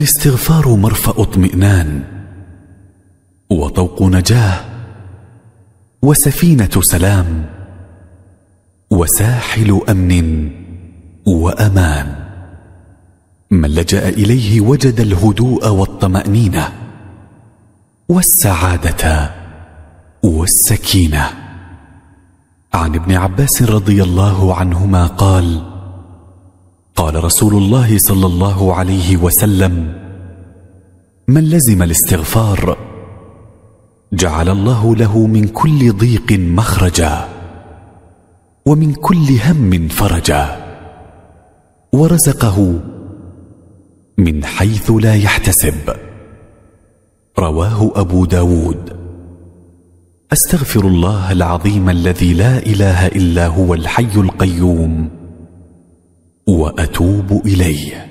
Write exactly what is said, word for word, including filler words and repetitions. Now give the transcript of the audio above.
الاستغفار مرفأ اطمئنان وطوق نجاة وسفينة سلام وساحل أمن وأمان. من لجأ إليه وجد الهدوء والطمأنينة والسعادة والسكينة. عن ابن عباس رضي الله عنهما قال: قال رسول الله صلى الله عليه وسلم: من لزم الاستغفار جعل الله له من كل ضيق مخرجا ومن كل هم فرجا ورزقه من حيث لا يحتسب. رواه أبو داود. أستغفر الله العظيم الذي لا إله إلا هو الحي القيوم وأتوب إليه.